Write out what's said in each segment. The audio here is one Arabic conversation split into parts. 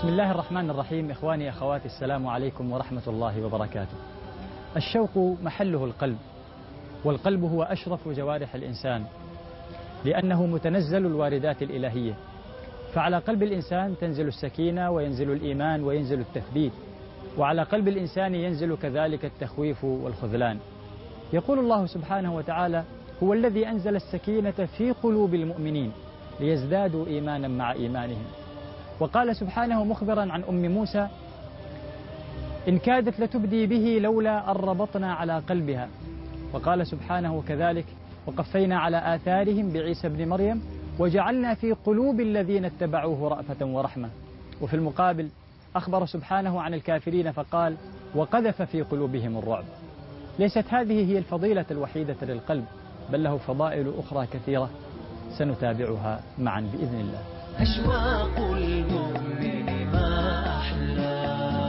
بسم الله الرحمن الرحيم. إخواني أخواتي، السلام عليكم ورحمة الله وبركاته. الشوق محله القلب، والقلب هو أشرف جوارح الإنسان لأنه متنزل الواردات الإلهية، فعلى قلب الإنسان تنزل السكينة وينزل الإيمان وينزل التثبيت، وعلى قلب الإنسان ينزل كذلك التخويف والخذلان. يقول الله سبحانه وتعالى: هو الذي أنزل السكينة في قلوب المؤمنين ليزدادوا إيمانا مع إيمانهم. وقال سبحانه مخبرا عن أم موسى: إن كادت لتبدي به لولا أن ربطنا على قلبها. وقال سبحانه كذلك: وقفينا على آثارهم بعيسى ابن مريم وجعلنا في قلوب الذين اتبعوه رأفة ورحمة. وفي المقابل أخبر سبحانه عن الكافرين فقال: وقذف في قلوبهم الرعب. ليست هذه هي الفضيلة الوحيدة للقلب، بل له فضائل أخرى كثيرة سنتابعها معا بإذن الله. أشواق المؤمن ما أحلى.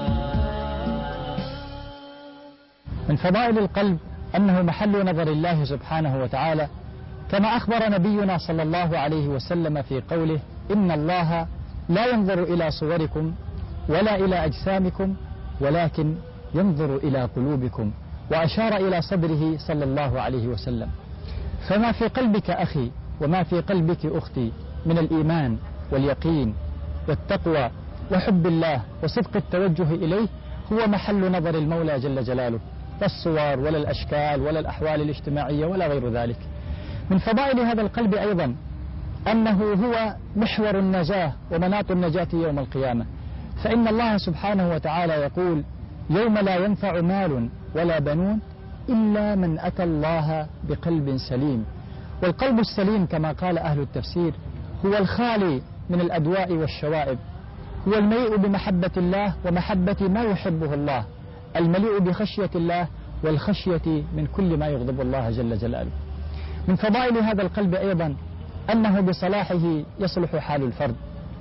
من فضائل القلب أنه محل نظر الله سبحانه وتعالى، كما أخبر نبينا صلى الله عليه وسلم في قوله: إن الله لا ينظر إلى صوركم ولا إلى أجسامكم ولكن ينظر إلى قلوبكم، وأشار إلى صدره صلى الله عليه وسلم. فما في قلبك أخي وما في قلبك أختي من الإيمان واليقين والتقوى وحب الله وصدق التوجه إليه هو محل نظر المولى جل جلاله، لا الصور ولا الأشكال ولا الأحوال الاجتماعية ولا غير ذلك. من فضائل هذا القلب أيضا أنه هو محور النجاة ومناط النجاة يوم القيامة، فإن الله سبحانه وتعالى يقول: يوم لا ينفع مال ولا بنون إلا من أتى الله بقلب سليم. والقلب السليم كما قال أهل التفسير هو الخالي من الأدواء والشوائب، هو المليء بمحبة الله ومحبة ما يحبه الله، المليء بخشية الله والخشية من كل ما يغضب الله جل جلاله. من فضائل هذا القلب أيضا أنه بصلاحه يصلح حال الفرد،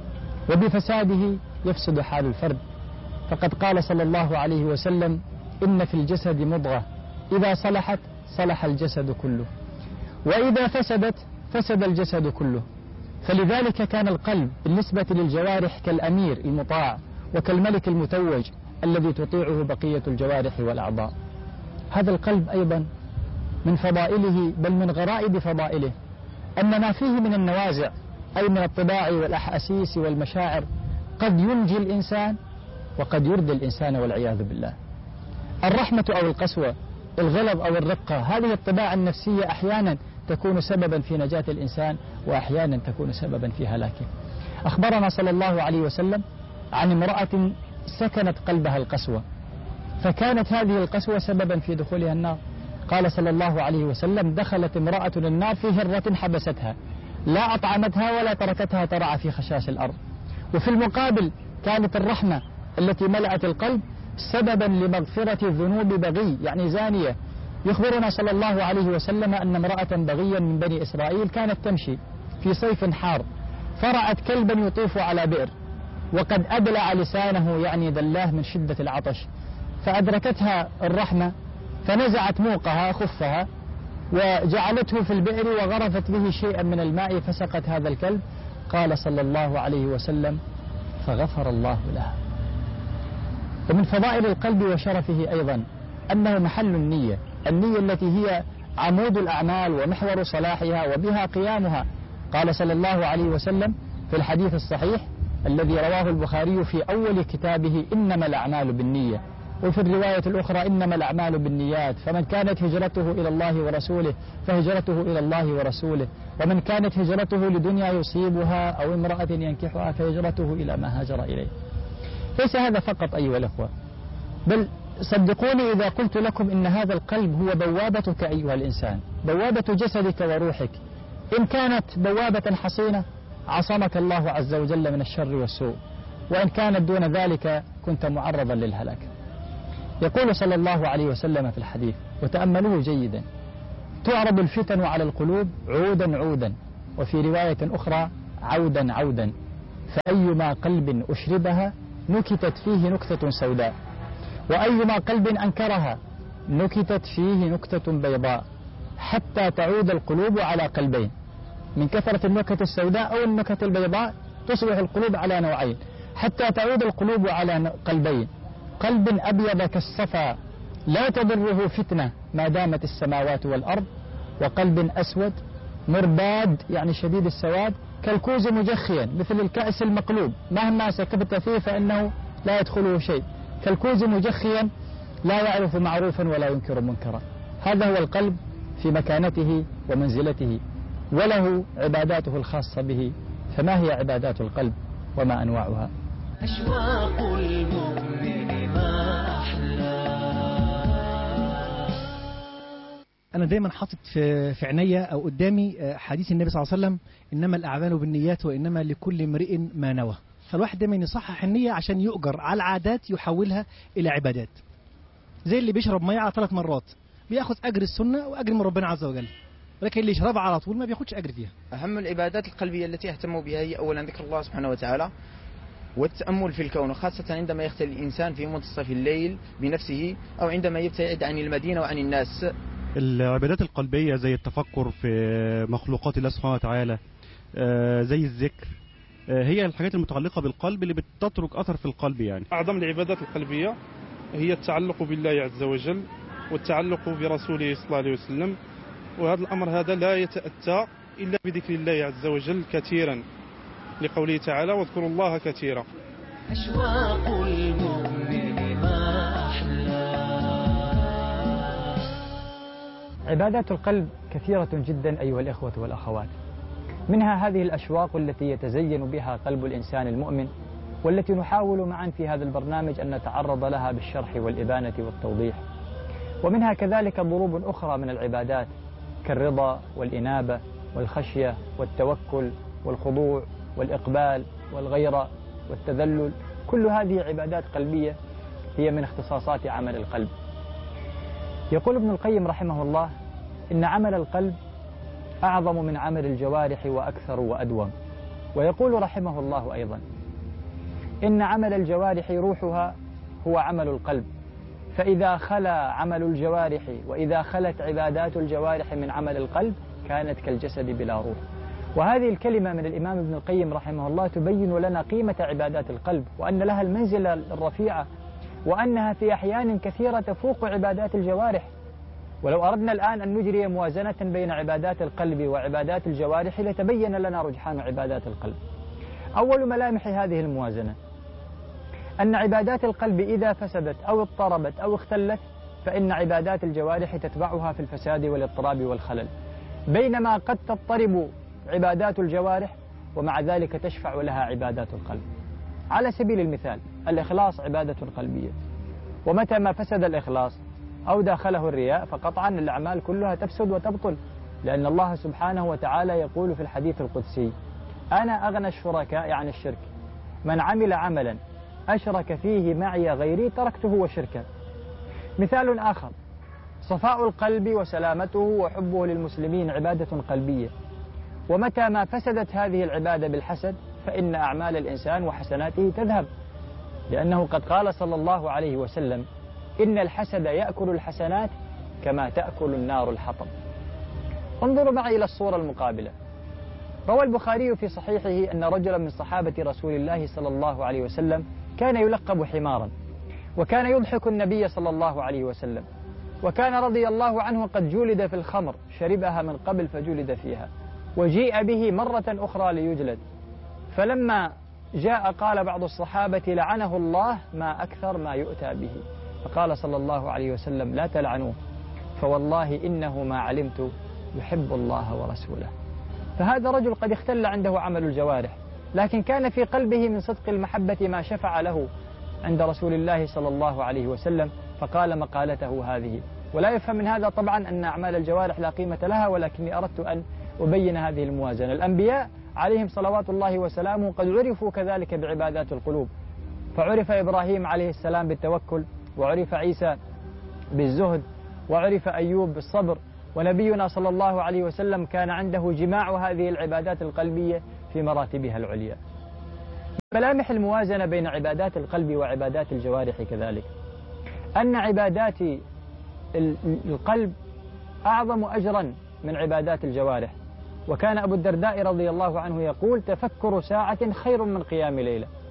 وبفساده يفسد حال الفرد. فقد قال صلى الله عليه وسلم: إن في الجسد مضغة إذا صلحت صلح الجسد كله، وإذا فسدت فسد الجسد كله. فلذلك كان القلب بالنسبة للجوارح كالأمير المطاع وكالملك المتوج الذي تطيعه بقية الجوارح والأعضاء. هذا القلب أيضا من فضائله بل من غرائب فضائله أن ما فيه من النوازع أي من الطباع والأحاسيس والمشاعر قد ينجي الإنسان وقد يردي الإنسان والعياذ بالله. الرحمة أو القسوة، الغلظ أو الرقة، هذه الطباع النفسية أحيانا تكون سببا في نجاة الإنسان وأحيانا تكون سببا في هلاكه. أخبرنا صلى الله عليه وسلم عن امرأة سكنت قلبها القسوة، فكانت هذه القسوة سببا في دخولها النار. قال صلى الله عليه وسلم: دخلت امرأة النار في هرة حبستها، لا أطعمتها ولا تركتها ترعى في خشاش الأرض. وفي المقابل كانت الرحمة التي ملأت القلب سببا لمغفرة ذنوب بغي، يعني زانية. يخبرنا صلى الله عليه وسلم أن امرأة بغيا من بني إسرائيل كانت تمشي في صيف حار، فرأت كلبا يطوف على بئر وقد أبلع لسانه، يعني دلاه من شدة العطش، فأدركتها الرحمة فنزعت موقها خفها وجعلته في البئر وغرفت به شيئا من الماء فسقت هذا الكلب. قال صلى الله عليه وسلم: فغفر الله لها. ومن فضائل القلب وشرفه أيضا أنه محل النية التي هي عمود الأعمال ومحور صلاحها وبها قيامها. قال صلى الله عليه وسلم في الحديث الصحيح الذي رواه البخاري في أول كتابه: إنما الأعمال بالنية. وفي الرواية الأخرى: إنما الأعمال بالنيات، فمن كانت هجرته إلى الله ورسوله فهجرته إلى الله ورسوله، ومن كانت هجرته لدنيا يصيبها أو امرأة ينكحها فهجرته إلى ما هاجر إليه. ليس هذا فقط أيها الأخوة، بل صدقوني إذا قلت لكم إن هذا القلب هو بوابتك أيها الإنسان، بوابة جسدك وروحك. إن كانت بوابة حصينة عصمك الله عز وجل من الشر والسوء، وإن كانت دون ذلك كنت معرضا للهلاك. يقول صلى الله عليه وسلم في الحديث، وتأملوه جيدا: تعرض الفتن على القلوب عودا عودا، وفي رواية أخرى عودا عودا، فأيما قلب أشربها نكتت فيه نكتة سوداء، وأيما قلب أنكرها نكتت فيه نكتة بيضاء، حتى تعود القلوب على قلبين، من كثرة النكت السوداء أو النكت البيضاء تصبح القلوب على نوعين. حتى تعود القلوب على قلبين: قلب أبيض كالصفا لا تضره فتنة ما دامت السماوات والأرض، وقلب أسود مرباد يعني شديد السواد كالكوز مجخيا، مثل الكأس المقلوب مهما سكبت فيه فإنه لا يدخله شيء، كالكوز مجخيا لا يعرف معروفا ولا ينكر منكرا. هذا هو القلب في مكانته ومنزلته، وله عباداته الخاصة به. فما هي عبادات القلب وما أنواعها؟ أشواق المؤمن ما أحلى. أنا دايما حاطط في عينيا أو قدامي حديث النبي صلى الله عليه وسلم: إنما الأعمال بالنيات وإنما لكل امرئ ما نوى. فالواحد دايما يصحح النية عشان يؤجر على العادات يحولها إلى عبادات. زي اللي بيشرب مية على 3 مرات بياخذ أجر السنة وأجر من ربنا عز وجل، لكن اللي يشربها على طول ما بياخدش أجر فيها. أهم العبادات القلبية التي أهتم بها هي أولا ذكر الله سبحانه وتعالى والتأمل في الكون، وخاصة عندما يختل الإنسان في منتصف الليل بنفسه أو عندما يبتعد عن المدينة وعن الناس. العبادات القلبية زي التفكر في مخلوقات الله سبحانه وتعالى، زي الذكر، هي الحاجات المتعلقة بالقلب اللي بتترك أثر في القلب. يعني أعظم العبادات القلبية هي التعلق بالله عز وجل والتعلق برسوله صلى الله عليه وسلم، وهذا الأمر هذا لا يتأتى إلا بذكر الله عز وجل كثيرا، لقوله تعالى: واذكروا الله كثيرا. أشواق المؤمن ما أحلى. عبادات القلب كثيرة جدا أيها الإخوة والأخوات، منها هذه الأشواق التي يتزين بها قلب الإنسان المؤمن، والتي نحاول معا في هذا البرنامج أن نتعرض لها بالشرح والإبانة والتوضيح. ومنها كذلك ضروب أخرى من العبادات كالرضا والإنابة والخشية والتوكل والخضوع والإقبال والغيرة والتذلل. كل هذه عبادات قلبية هي من اختصاصات عمل القلب. يقول ابن القيم رحمه الله: إن عمل القلب أعظم من عمل الجوارح وأكثر وأدوم. ويقول رحمه الله أيضا: إن عمل الجوارح روحها هو عمل القلب، فإذا خلا عمل الجوارح وإذا خلت عبادات الجوارح من عمل القلب كانت كالجسد بلا روح. وهذه الكلمة من الإمام ابن القيم رحمه الله تبين لنا قيمة عبادات القلب، وأن لها المنزلة الرفيعة، وأنها في أحيان كثيرة تفوق عبادات الجوارح. ولو أردنا الآن أن نجري موازنة بين عبادات القلب وعبادات الجوارح لتبين لنا رجحان عبادات القلب. أول ملامح هذه الموازنة أن عبادات القلب إذا فسدت أو اضطربت أو اختلت فإن عبادات الجوارح تتبعها في الفساد والاضطراب والخلل، بينما قد تضطرب عبادات الجوارح ومع ذلك تشفع لها عبادات القلب. على سبيل المثال الإخلاص عبادة قلبية، ومتى ما فسد الإخلاص أو داخله الرياء فقطعا الأعمال كلها تفسد وتبطل، لأن الله سبحانه وتعالى يقول في الحديث القدسي: أنا أغنى الشركاء عن الشرك، من عمل عملا أشرك فيه معي غيري تركته وشركه. مثال آخر: صفاء القلب وسلامته وحبه للمسلمين عبادة قلبية، ومتى ما فسدت هذه العبادة بالحسد فإن أعمال الإنسان وحسناته تذهب، لأنه قد قال صلى الله عليه وسلم: إن الحسد يأكل الحسنات كما تأكل النار الحطب. انظروا معي إلى الصورة المقابلة. روى البخاري في صحيحه أن رجلا من صحابة رسول الله صلى الله عليه وسلم كان يلقب حمارا، وكان يضحك النبي صلى الله عليه وسلم، وكان رضي الله عنه قد جلد في الخمر، شربها من قبل فجلد فيها، وجيء به مرة أخرى ليجلد، فلما جاء قال بعض الصحابة: لعنه الله ما أكثر ما يؤتى به. فقال صلى الله عليه وسلم: لا تلعنوه، فوالله إنه ما علمت يحب الله ورسوله. فهذا رجل قد اختل عنده عمل الجوارح، لكن كان في قلبه من صدق المحبة ما شفع له عند رسول الله صلى الله عليه وسلم، فقال مقالته هذه. ولا يفهم من هذا طبعا أن أعمال الجوارح لا قيمة لها، ولكني أردت أن أبين هذه الموازنة. الأنبياء عليهم صلوات الله وسلامه قد عرفوا كذلك بعبادات القلوب، فعرف إبراهيم عليه السلام بالتوكل، وعرف عيسى بالزهد، وعرف أيوب بالصبر، ونبينا صلى الله عليه وسلم كان عنده جماع هذه العبادات القلبية في مراتبها العليا. ملامح الموازنة بين عبادات القلب وعبادات الجوارح كذلك أن عبادات القلب أعظم أجرا من عبادات الجوارح. وكان أبو الدرداء رضي الله عنه يقول: تفكر ساعة خير من قيام ليلة.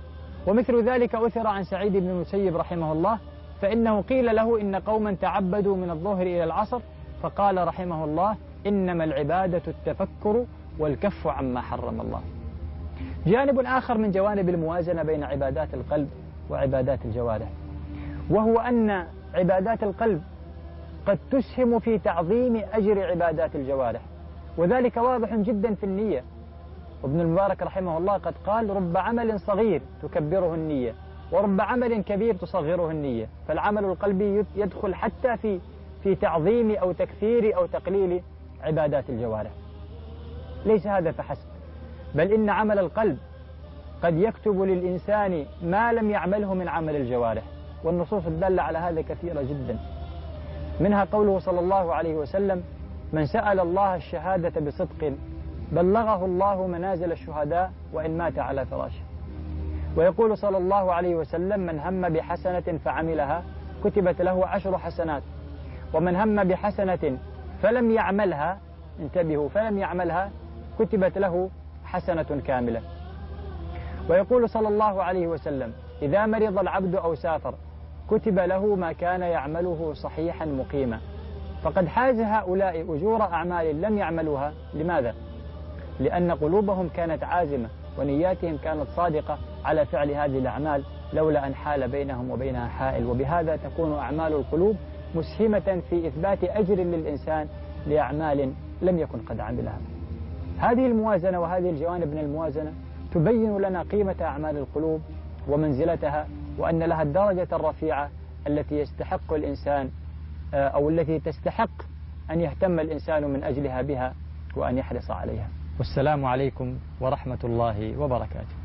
ومثل ذلك أثر عن سعيد بن المسيب رحمه الله، فإنه قيل له إن قوما تعبدوا من الظهر إلى العصر، فقال رحمه الله: إنما العبادة التفكر والكف عما حرم الله. جانب آخر من جوانب الموازنة بين عبادات القلب وعبادات الجوارح، وهو أن عبادات القلب قد تسهم في تعظيم أجر عبادات الجوارح، وذلك واضح جدا في النية. وابن المبارك رحمه الله قد قال: رب عمل صغير تكبره النية، ورب عمل كبير تصغره النية. فالعمل القلبي يدخل حتى في تعظيم أو تكثير أو تقليل عبادات الجوارح. ليس هذا فحسب، بل إن عمل القلب قد يكتب للإنسان ما لم يعمله من عمل الجوارح، والنصوص الدالة على هذا كثيرة جدا. منها قوله صلى الله عليه وسلم: من سأل الله الشهادة بصدق بلغه الله منازل الشهداء وإن مات على فراشه. ويقول صلى الله عليه وسلم: من هم بحسنة فعملها كتبت له 10 حسنات، ومن هم بحسنة فلم يعملها، انتبهوا، فلم يعملها، كتبت له حسنة كاملة. ويقول صلى الله عليه وسلم: إذا مرض العبد أو سافر كتب له ما كان يعمله صحيحا مقيما. فقد حاز هؤلاء أجور أعمال لم يعملوها. لماذا؟ لأن قلوبهم كانت عازمة ونياتهم كانت صادقة على فعل هذه الأعمال، لولا أن حال بينهم وبينها حائل. وبهذا تكون أعمال القلوب مسهمة في إثبات أجر للإنسان لأعمال لم يكن قد عملها. هذه الموازنة وهذه الجوانب من الموازنة تبين لنا قيمة أعمال القلوب ومنزلتها، وأن لها الدرجة الرفيعة التي يستحق الإنسان أو التي تستحق أن يهتم الإنسان من أجلها بها وأن يحرص عليها. والسلام عليكم ورحمة الله وبركاته.